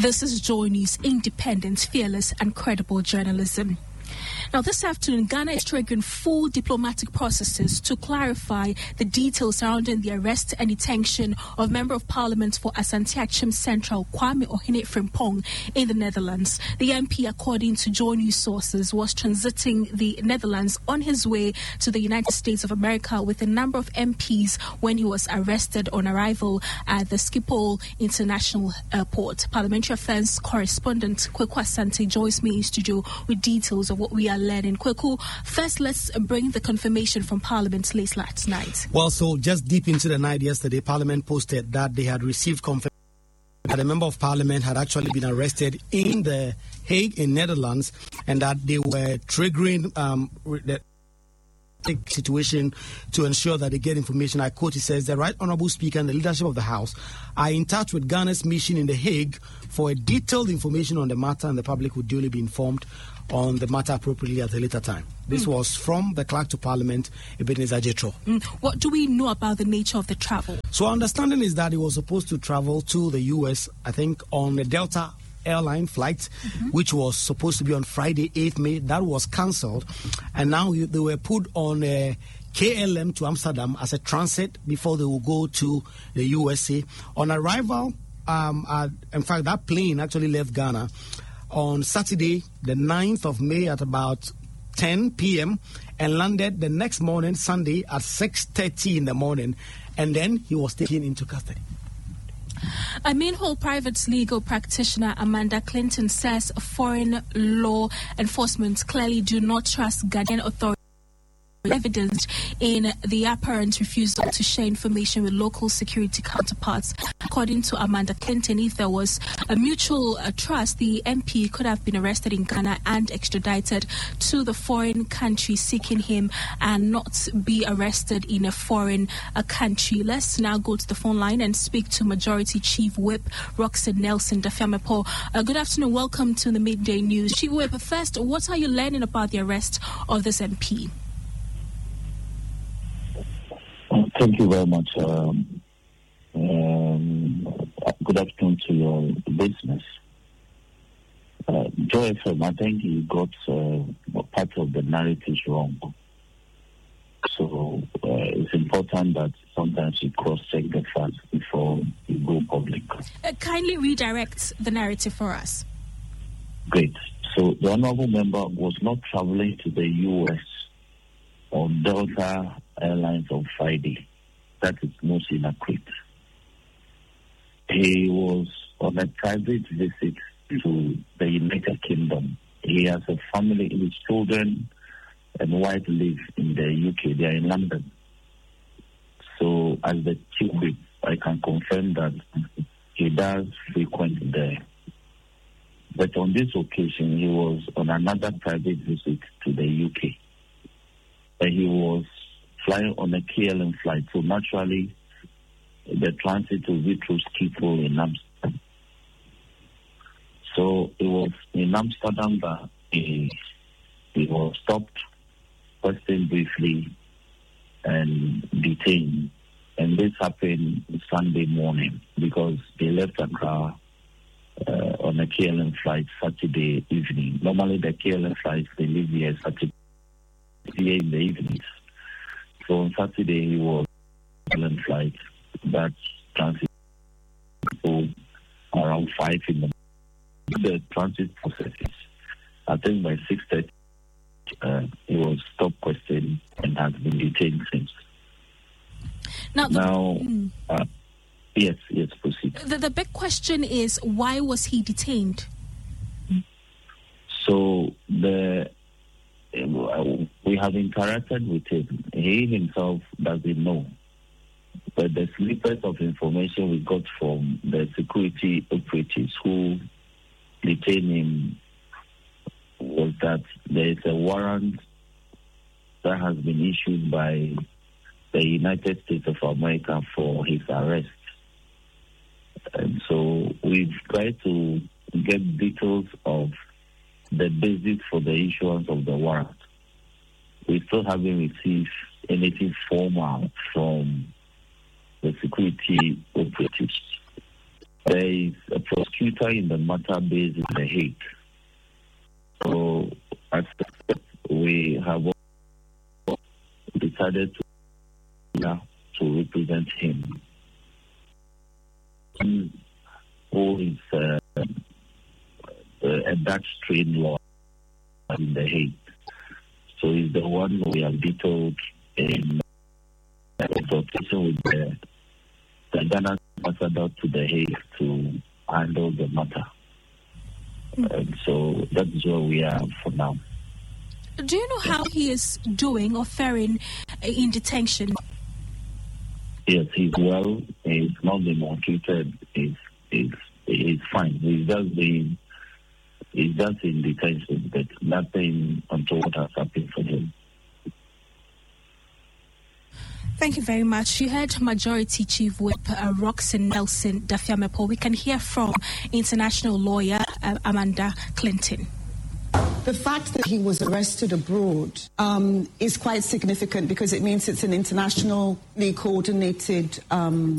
This is Joy News, independent, fearless, and credible journalism. Now, this afternoon, Ghana is triggering full diplomatic processes to clarify the details surrounding the arrest and detention of Member of Parliament for Asante-Achim Central, Kwame Ohene Frimpong, in the Netherlands. The MP, according to Joy News sources, was transiting the Netherlands on his way to the United States of America with a number of MPs when he was arrested on arrival at the Schiphol International Airport. Parliamentary Affairs correspondent Kweku Asante joins me in studio with details of what we are learning. Kweku, first let's bring the confirmation from Parliament late last night. Well, so just deep into the night yesterday, Parliament posted that they had received confirmation that a member of Parliament had actually been arrested in The Hague in Netherlands, and that they were triggering the situation to ensure that they get information. I quote, it says, "The Right Honourable Speaker and the leadership of the House are in touch with Ghana's mission in The Hague for a detailed information on the matter, and the public will duly be informed on the matter appropriately at a later time." This was from the Clerk to Parliament, Ebenezer Jetro. What do we know about the nature of the travel? So our understanding is that he was supposed to travel to the US, I think, on a Delta airline flight, which was supposed to be on Friday, 8th May. That was cancelled. And now they were put on a KLM to Amsterdam as a transit before they will go to the USA. On arrival, in fact, that plane actually left Ghana on Saturday, the 9th of May at about 10 p.m. and landed the next morning, Sunday, at 6:30 in the morning. And then he was taken into custody. A Mainhall Private's legal practitioner Amanda Clinton says foreign law enforcement clearly do not trust Ghanaian authorities, evidenced in the apparent refusal to share information with local security counterparts. According to Amanda Clinton, if there was a mutual trust, the MP could have been arrested in Ghana and extradited to the foreign country seeking him and not be arrested in a foreign country. Let's now go to the phone line and speak to Majority Chief Whip Roxanne Nelson Dafiamepo. Good afternoon. Welcome to the Midday News. Chief Whip, first, what are you learning about the arrest of this MP? Thank you very much. Good afternoon to your business. Joy FM, I think you got part of the narrative wrong. So it's important that sometimes you cross-check the facts before you go public. Kindly redirect the narrative for us. Great. So the honorable member was not traveling to the U.S. on Delta Airlines on Friday. That is most inaccurate. He was on a private visit to the United Kingdom. He has a family, his children and wife live in the UK. They are in London. So as the chief whip, I can confirm that he does frequent there. But on this occasion, he was on another private visit to the UK. He was flying on a KLM flight, so naturally the transit will be through Schiphol in Amsterdam. So it was in Amsterdam that he was stopped, questioned briefly, and detained. And this happened Sunday morning because they left Accra on a KLM flight Saturday evening. Normally the KLM flights, they leave here Saturday in the evenings. So on Saturday, he was on a flight that transit around 5 in the morning. The transit processes, I think by 6:30, he was stopped, questioned, and has been detained since. Yes, proceed. The big question is, why was he detained? So we have interacted with him. He himself doesn't know. But the snippets of information we got from the security operatives who detained him was that there is a warrant that has been issued by the United States of America for his arrest. And so we've tried to get details of the basis for the issuance of the warrant. We still haven't received anything formal from the security operatives. There is a prosecutor in the matter based in The Hague. So, as we have decided to represent him, who is a Dutch-trained lawyer in The Hague. So he's the one we have vetoed in consultation with the Ghana ambassador to The Hague to handle the matter. And so that's where we are for now. Do you know how he is doing or faring in detention? Yes, he's well. He's not been maltreated. He's fine. He's just in detention, but nothing untoward has happened for him. Thank you very much. You heard Majority Chief Whip Roxanne Nelson Dafiamepo. We can hear from international lawyer Amanda Clinton. The fact that he was arrested abroad is quite significant because it means it's an internationally coordinated